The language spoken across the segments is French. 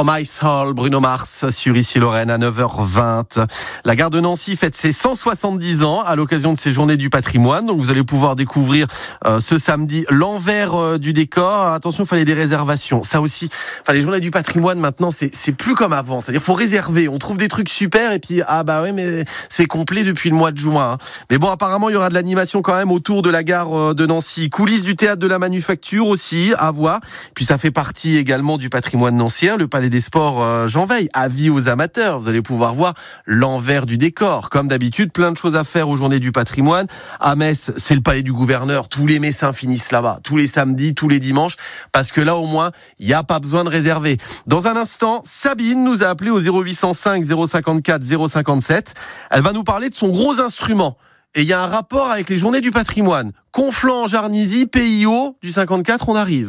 My Soul, Bruno Mars sur Ici Lorraine à 9h20. La gare de Nancy fête ses 170 ans à l'occasion de ces journées du patrimoine. Donc vous allez pouvoir découvrir ce samedi l'envers du décor. Attention, il fallait des réservations. Ça aussi, les journées du patrimoine maintenant, c'est plus comme avant. C'est-à-dire faut réserver. On trouve des trucs super et puis mais c'est complet depuis le mois de juin. Mais bon, apparemment il y aura de l'animation quand même autour de la gare de Nancy. Coulisses du théâtre de la Manufacture aussi à voir. Puis ça fait partie également du patrimoine nancéen, le Palais des Sports Jean Veil. Avis aux amateurs, vous allez pouvoir voir l'envers du décor. Comme d'habitude, plein de choses à faire aux journées du patrimoine. À Metz, c'est le Palais du Gouverneur. Tous les Messins finissent là-bas, tous les samedis, tous les dimanches, parce que là au moins, il n'y a pas besoin de réserver. Dans un instant, Sabine nous a appelé au 0805 054 057. Elle va nous parler de son gros instrument. Et il y a un rapport avec les journées du patrimoine. Conflans-en-Jarnisy, PIO, du 54, on arrive.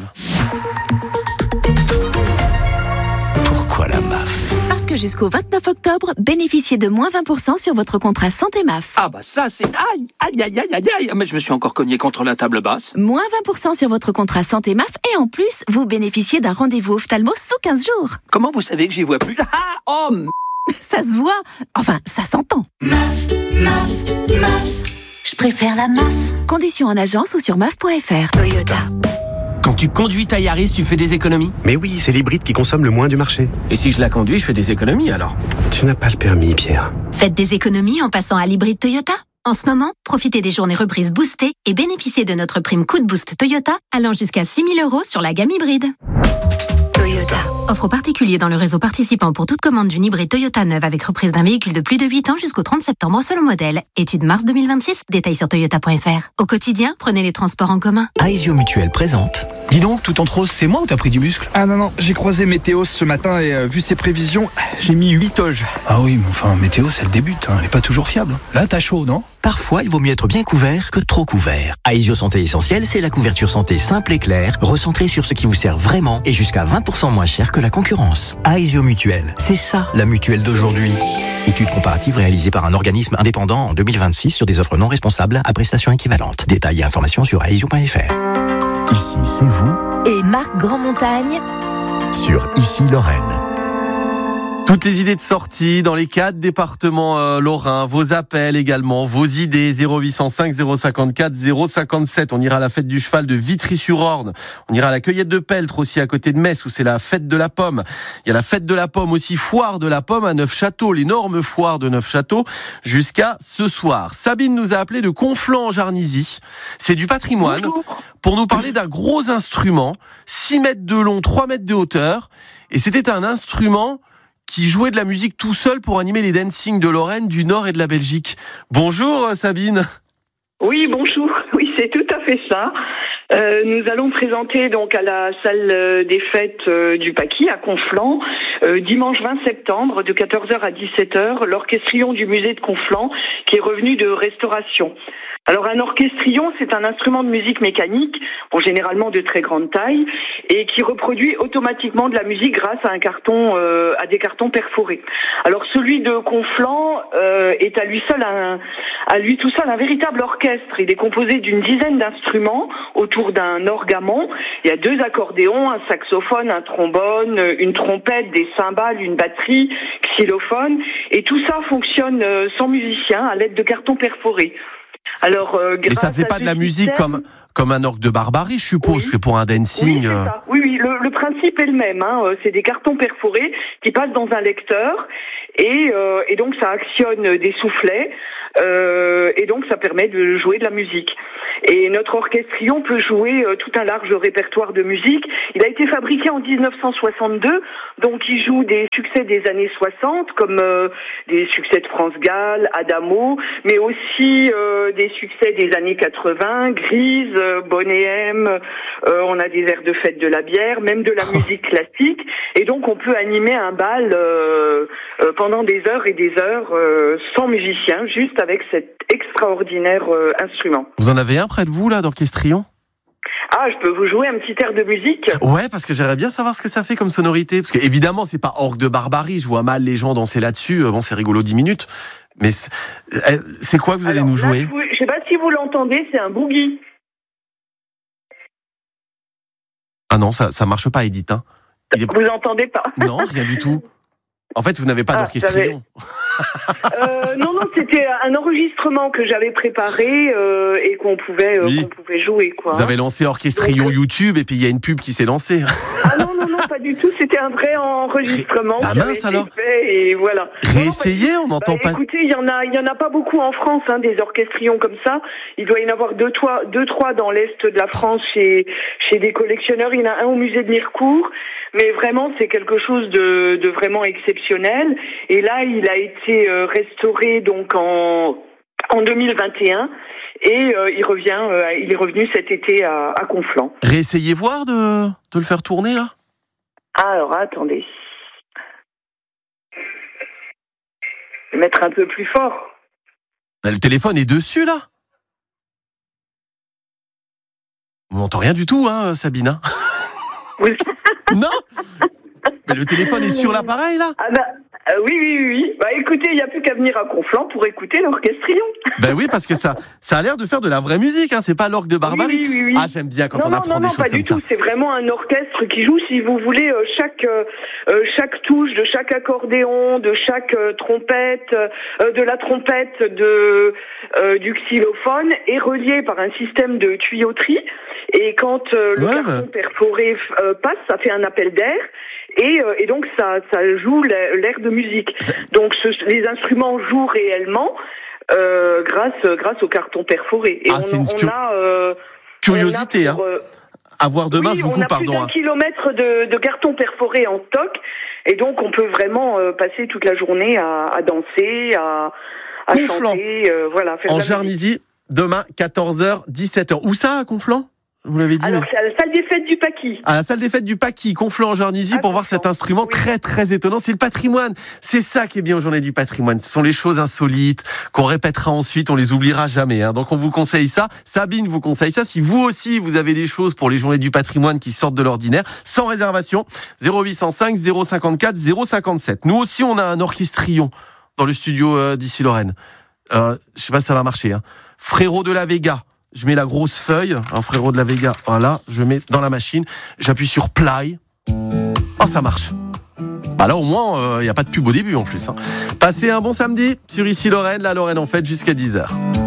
Pourquoi la MAF ? Parce que jusqu'au 29 octobre, bénéficiez de moins 20% sur votre contrat santé MAF. Ah bah ça c'est... Aïe. Mais je me suis encore cogné contre la table basse. Moins 20% sur votre contrat santé MAF et en plus, vous bénéficiez d'un rendez-vous ophtalmo sous 15 jours. Comment vous savez que j'y vois plus ? Ça se voit. Enfin, ça s'entend. MAF. Je préfère la MAF. Conditions en agence ou sur MAF.fr. Toyota. Quand tu conduis ta Yaris, tu fais des économies ? Mais oui, c'est l'hybride qui consomme le moins du marché. Et si je la conduis, je fais des économies alors ? Tu n'as pas le permis, Pierre. Faites des économies en passant à l'hybride Toyota. En ce moment, profitez des journées reprises boostées et bénéficiez de notre prime Coup de Boost Toyota allant jusqu'à 6 000 € sur la gamme hybride. Toyota. Offre aux particuliers dans le réseau participant pour toute commande d'une hybride Toyota neuve avec reprise d'un véhicule de plus de 8 ans jusqu'au 30 septembre selon modèle. Étude mars 2026, détails sur toyota.fr. Au quotidien, prenez les transports en commun. Aesio Mutuelle présente. Dis donc, tout en rose, c'est moi ou t'as pris du muscle ? Ah non, j'ai croisé Météo ce matin et vu ses prévisions, j'ai mis 8 oges. Ah oui, mais enfin, météo, c'est le début, elle est pas toujours fiable. Là, t'as chaud, non ? Parfois, il vaut mieux être bien couvert que trop couvert. Aesio Santé Essentielle, c'est la couverture santé simple et claire, recentrée sur ce qui vous sert vraiment et jusqu'à 20% moins cher que la concurrence. Aesio Mutuelle, c'est ça la mutuelle d'aujourd'hui. Étude comparative réalisée par un organisme indépendant en 2026 sur des offres non responsables à prestations équivalentes. Détails et informations sur aesio.fr. Ici, c'est vous. Et Marc Grandmontagne Sur Ici Lorraine. Toutes les idées de sortie dans les 4 départements lorrains, vos appels également, vos idées 0805 054 057. On ira à la fête du cheval de Vitry-sur-Orne. On ira à la cueillette de Peltre aussi à côté de Metz où c'est la fête de la pomme. Il y a la fête de la pomme aussi, foire de la pomme à Neufchâteau, l'énorme foire de Neufchâteau jusqu'à ce soir. Sabine nous a appelé de Conflans-en-Jarnisy. C'est du patrimoine. Bonjour. Pour nous parler d'un gros instrument, 6 mètres de long, 3 mètres de hauteur. Et c'était un instrument qui jouait de la musique tout seul pour animer les dancing de Lorraine, du Nord et de la Belgique. Bonjour Sabine. Oui, bonjour. Oui, c'est tout à fait ça. Nous allons présenter donc à la salle des fêtes du Paquis à Conflans, dimanche 20 septembre de 14h à 17h, l'orchestrion du musée de Conflans qui est revenu de restauration. Alors un orchestrion, c'est un instrument de musique mécanique, généralement de très grande taille, et qui reproduit automatiquement de la musique grâce à à des cartons perforés. Alors celui de Conflans est à lui tout seul un véritable orchestre. Il est composé d'une dizaine d'instruments autour d'un orgamon. Il y a 2 accordéons, un saxophone, un trombone, une trompette, des cymbales, une batterie, xylophone, et tout ça fonctionne sans musicien à l'aide de cartons perforés. Alors, et ça fait pas de la musique comme un orgue de Barbarie, je suppose, que pour un dancing. Oui, c'est ça. Oui, le principe est le même. C'est des cartons perforés qui passent dans un lecteur et donc ça actionne des soufflets et donc ça permet de jouer de la musique. Et notre orchestrion peut jouer tout un large répertoire de musique. Il a été fabriqué en 1962, donc il joue des succès des années 60, comme des succès de France Gall, Adamo, mais aussi des succès des années 80, Grise, Bonnet M, on a des airs de fête de la bière, même de la musique classique. Et donc on peut animer un bal pendant des heures et des heures sans musicien, juste avec cet extraordinaire instrument. Vous en avez un près de vous, là, d'orchestrion ? Ah, je peux vous jouer un petit air de musique ? Ouais, parce que j'aimerais bien savoir ce que ça fait comme sonorité. Parce que, évidemment, c'est pas orgue de Barbarie. Je vois mal les gens danser là-dessus. Bon, c'est rigolo 10 minutes. Mais c'est quoi que vous allez nous jouer ? Je sais pas si vous l'entendez, c'est un boogie. Ah non, ça marche pas, Edith. Vous entendez pas? Non, rien du tout. En fait, vous n'avez pas d'orchestrion. Non, c'était un enregistrement que j'avais préparé et qu'on pouvait jouer, quoi. Vous avez lancé Orchestrion YouTube et puis il y a une pub qui s'est lancée. Ah non, pas du tout. C'était un vrai enregistrement. Ah mince alors. Et voilà. Réessayez, on n'entend pas. Écoutez, il y en a pas beaucoup en France, des orchestrions comme ça. Il doit y en avoir deux, trois dans l'est de la France chez des collectionneurs. Il y en a un au musée de Mirecourt. Mais vraiment, c'est quelque chose de vraiment exceptionnel. Et là, il a été restauré donc en 2021 et il est revenu cet été à Conflans. Réessayez voir de le faire tourner là. Alors attendez, je vais mettre un peu plus fort. Le téléphone est dessus là. On n'entend rien du tout, Sabine. Oui. Non. Mais le téléphone est sur l'appareil là. Oui. Écoutez, il n'y a plus qu'à venir à Conflans pour écouter l'orchestrion. Oui, parce que ça a l'air de faire de la vraie musique, c'est pas l'orgue de Barbarie. Oui. Ah, j'aime bien quand on apprend des choses comme ça. Non, pas du tout. C'est vraiment un orchestre qui joue, si vous voulez, chaque touche de chaque accordéon, de chaque trompette, de la trompette, du xylophone est reliée par un système de tuyauterie. Et quand le carton perforé passe, ça fait un appel d'air. Et donc ça joue l'air de musique. Donc les instruments jouent réellement grâce au carton perforé. Et c'est une curiosité, à voir demain. Je vous coupe, pardon. On a plus d'1 kilomètre de carton perforé en stock, et donc on peut vraiment passer toute la journée à danser, à chanter, en Jarnisy, demain 14h, 17h. Où ça, à Conflans? Vous l'avez dit. Alors, c'est à la salle des fêtes du Paquis. À la salle des fêtes du Paquis, Conflans-en-Jarnisy, pour voir cet instrument très, très étonnant. C'est le patrimoine. C'est ça qui est bien aux Journées du patrimoine. Ce sont les choses insolites qu'on répétera ensuite, on les oubliera jamais. Donc, on vous conseille ça. Sabine vous conseille ça. Si vous aussi, vous avez des choses pour les Journées du patrimoine qui sortent de l'ordinaire, sans réservation, 0805 054 057. Nous aussi, on a un orchestrion dans le studio d'Ici Lorraine. Je sais pas si ça va marcher. Frérot de la Vega. Je mets la grosse feuille, un Frérot de la Vega, voilà, je mets dans la machine, j'appuie sur play. Oh, ça marche. Là, au moins, il n'y a pas de pub au début en plus. Passez un bon samedi sur Ici Lorraine, la Lorraine en fête jusqu'à 10h.